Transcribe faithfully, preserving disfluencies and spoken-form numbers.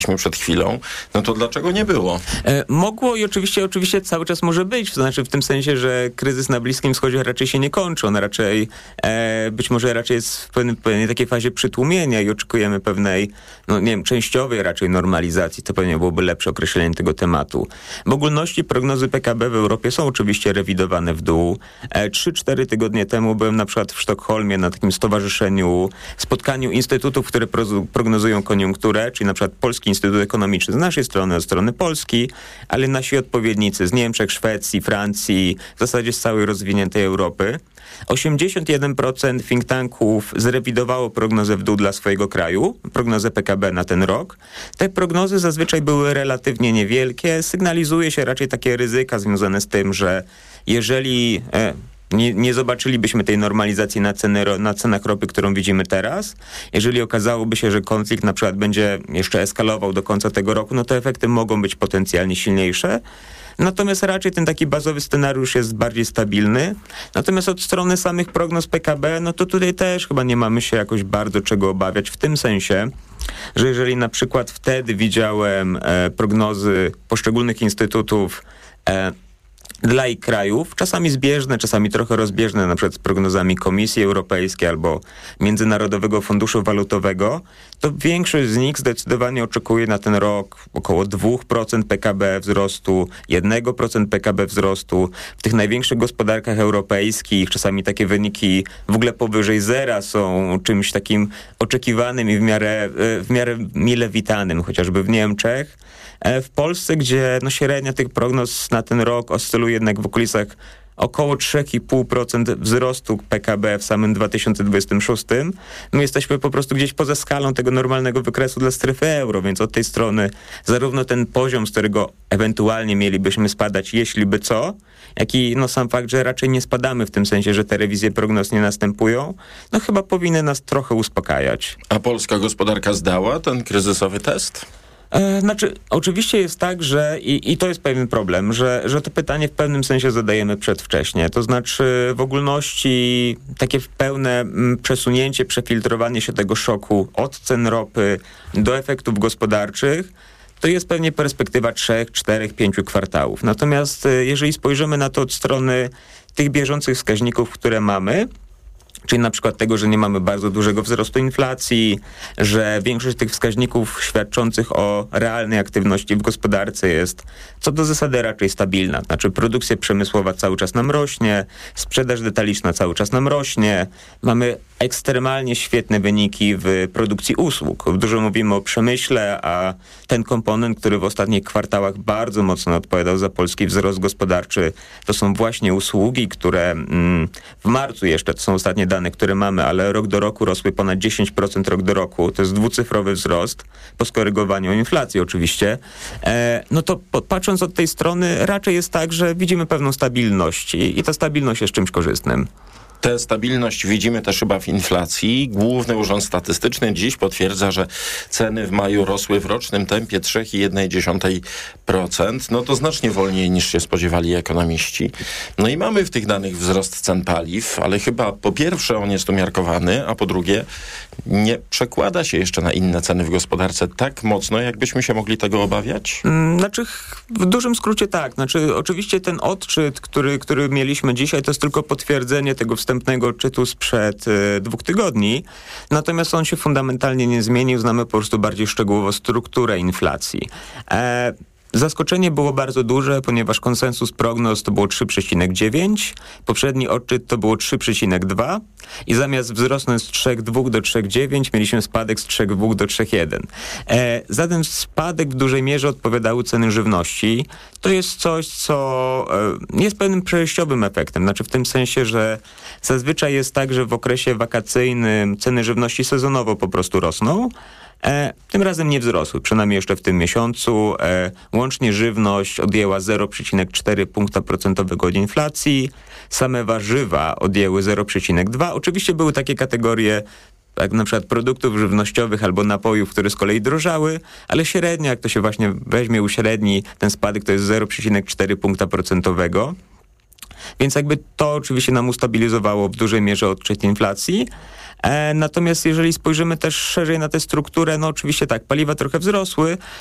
przed chwilą, no to dlaczego nie było? E, mogło i oczywiście, oczywiście cały czas może być, to znaczy w tym sensie, że kryzys na Bliskim Wschodzie raczej się nie kończy, on raczej e, być może raczej jest w pewnej, pewnej takiej fazie przytłumienia i oczekujemy pewnej, no nie wiem, częściowej raczej normalizacji, to pewnie byłoby lepsze określenie tego tematu. W ogólności prognozy P K B w Europie są oczywiście rewidowane w dół. E, trzy cztery tygodnie temu byłem na przykład w Sztokholmie na takim stowarzyszeniu, spotkaniu instytutów, które pro, prognozują koniunkturę, czyli na przykład Polski Instytut Ekonomiczny z naszej strony, od strony Polski, ale nasi odpowiednicy z Niemczech, Szwecji, Francji, w zasadzie z całej rozwiniętej Europy. osiemdziesiąt jeden procent think tanków zrewidowało prognozę w dół dla swojego kraju, prognozę P K B na ten rok. Te prognozy zazwyczaj były relatywnie niewielkie. Sygnalizuje się raczej takie ryzyka związane z tym, że jeżeli... E, Nie, nie zobaczylibyśmy tej normalizacji na, ceny, na cenach ropy, którą widzimy teraz. Jeżeli okazałoby się, że konflikt na przykład będzie jeszcze eskalował do końca tego roku, no to efekty mogą być potencjalnie silniejsze. Natomiast raczej ten taki bazowy scenariusz jest bardziej stabilny. Natomiast od strony samych prognoz P K B, no to tutaj też chyba nie mamy się jakoś bardzo czego obawiać w tym sensie, że jeżeli na przykład wtedy widziałem e, prognozy poszczególnych instytutów e, dla ich krajów, czasami zbieżne, czasami trochę rozbieżne, na przykład z prognozami Komisji Europejskiej albo Międzynarodowego Funduszu Walutowego, to większość z nich zdecydowanie oczekuje na ten rok około dwa procent P K B wzrostu, jeden procent P K B wzrostu. W tych największych gospodarkach europejskich czasami takie wyniki w ogóle powyżej zera są czymś takim oczekiwanym i w miarę, w miarę mile witanym, chociażby w Niemczech. W Polsce, gdzie no, średnia tych prognoz na ten rok oscyluje jednak w okolicach około trzy i pół procent wzrostu P K B w samym dwa tysiące dwudziestym szóstym. My jesteśmy po prostu gdzieś poza skalą tego normalnego wykresu dla strefy euro, więc od tej strony zarówno ten poziom, z którego ewentualnie mielibyśmy spadać, jeśli by co, jak i no, sam fakt, że raczej nie spadamy w tym sensie, że te rewizje prognoz nie następują, no chyba powinny nas trochę uspokajać. A polska gospodarka zdała ten kryzysowy test? E, znaczy, oczywiście jest tak, że i, i to jest pewien problem, że, że to pytanie w pewnym sensie zadajemy przedwcześnie. To znaczy w ogólności takie pełne m, przesunięcie, przefiltrowanie się tego szoku od cen ropy do efektów gospodarczych, to jest pewnie perspektywa trzech, czterech, pięciu kwartałów. Natomiast e, jeżeli spojrzymy na to od strony tych bieżących wskaźników, które mamy, czyli na przykład tego, że nie mamy bardzo dużego wzrostu inflacji, że większość tych wskaźników świadczących o realnej aktywności w gospodarce jest co do zasady raczej stabilna. Znaczy produkcja przemysłowa cały czas nam rośnie, sprzedaż detaliczna cały czas nam rośnie, mamy ekstremalnie świetne wyniki w produkcji usług. Dużo mówimy o przemyśle, a ten komponent, który w ostatnich kwartałach bardzo mocno odpowiadał za polski wzrost gospodarczy, to są właśnie usługi, które mm, w marcu jeszcze, to są ostatnie dane, które mamy, ale rok do roku rosły ponad dziesięć procent rok do roku. To jest dwucyfrowy wzrost, po skorygowaniu inflacji oczywiście. E, no to po, patrząc od tej strony, raczej jest tak, że widzimy pewną stabilność i, i ta stabilność jest czymś korzystnym. Tę stabilność widzimy też chyba w inflacji. Główny Urząd Statystyczny dziś potwierdza, że ceny w maju rosły w rocznym tempie trzy i jedna dziesiąta procent. No to znacznie wolniej niż się spodziewali ekonomiści. No i mamy w tych danych wzrost cen paliw, ale chyba po pierwsze on jest umiarkowany, a po drugie nie przekłada się jeszcze na inne ceny w gospodarce tak mocno, jakbyśmy się mogli tego obawiać? Znaczy w dużym skrócie tak. Znaczy oczywiście ten odczyt, który, który mieliśmy dzisiaj, to jest tylko potwierdzenie tego wstępnego odczytu sprzed y, dwóch tygodni. Natomiast on się fundamentalnie nie zmienił. Znamy po prostu bardziej szczegółowo strukturę inflacji. E, Zaskoczenie było bardzo duże, ponieważ konsensus prognoz to było trzy przecinek dziewięć, poprzedni odczyt to było trzy przecinek dwa i zamiast wzrosnąć z trzy przecinek dwa do trzy przecinek dziewięć mieliśmy spadek z trzy przecinek dwa do trzy przecinek jeden. E, za ten spadek w dużej mierze odpowiadały ceny żywności. To jest coś, co e, jest pewnym przejściowym efektem, znaczy w tym sensie, że zazwyczaj jest tak, że w okresie wakacyjnym ceny żywności sezonowo po prostu rosną. E, tym razem nie wzrosły, przynajmniej jeszcze w tym miesiącu. E, łącznie żywność odjęła zero przecinek cztery punkta procentowego od inflacji. Same warzywa odjęły zero przecinek dwa. Oczywiście były takie kategorie, jak na przykład produktów żywnościowych albo napojów, które z kolei drożały, ale średnio, jak to się właśnie weźmie uśredni, ten spadek to jest zero przecinek cztery punkta procentowego. więc jakby to oczywiście nam ustabilizowało w dużej mierze odczyt inflacji. E, natomiast jeżeli spojrzymy też szerzej na tę strukturę, no oczywiście tak, paliwa trochę wzrosły,